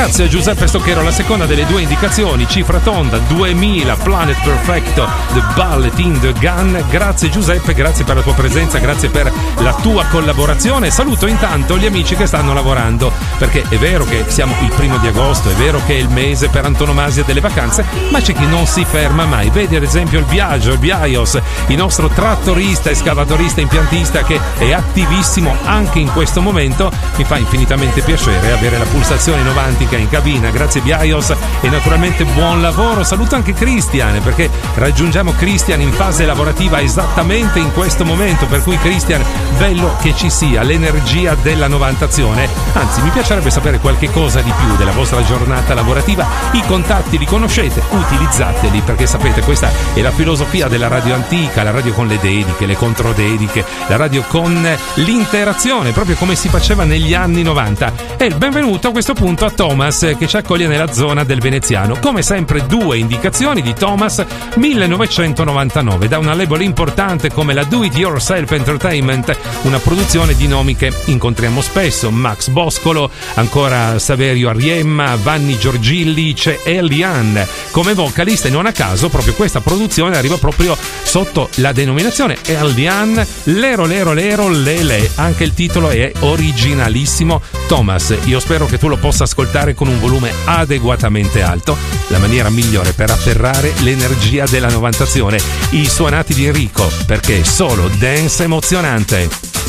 Grazie a Giuseppe Stocchero, la seconda delle due indicazioni, cifra tonda 2000, Planet Perfecto, The Bullet in the Gun. Grazie Giuseppe, grazie per la tua presenza, grazie per la tua collaborazione. Saluto intanto gli amici che stanno lavorando, perché è vero che siamo il 1° agosto, è vero che è il mese per antonomasia delle vacanze, ma c'è chi non si ferma mai. Vedi ad esempio il Biagio, il Biaios, il nostro trattorista, escavatorista, impiantista che è attivissimo anche in questo momento. Mi fa infinitamente piacere avere la pulsazione novantica in cabina. Grazie Biaios e naturalmente buon lavoro. Saluto anche Christian, perché raggiungiamo Christian in fase lavorativa esattamente in questo momento, per cui Christian, bello che ci sia l'energia della novantazione. Anzi, mi piacerebbe sapere qualche cosa di più della vostra giornata lavorativa. I contatti li conoscete, utilizzateli, perché sapete, questa è la filosofia della radio antica, la radio con le dediche, le controdediche, la radio con l'interazione, proprio come si faceva negli anni 90. E il benvenuto a questo punto a Thomas, che ci accoglie nella zona del Veneziano. Come sempre 2 indicazioni di Thomas, 1999, da una label importante come la Do It Yourself Entertainment, una produzione di nomi che incontriamo spesso: Max Boscolo, ancora Saverio Arriemma, Vanni Giorgilli, c'è Eliane come vocalista, e non a caso proprio questa produzione arriva proprio sotto la denominazione Eliane Lero Lero Lero Lele. Anche il titolo è originalissimo. Thomas, io spero che tu lo possa ascoltare con un volume adeguatamente alto, la maniera migliore per afferrare l'energia della novantazione. I suonati di Enrico, perché è solo dance emozionante.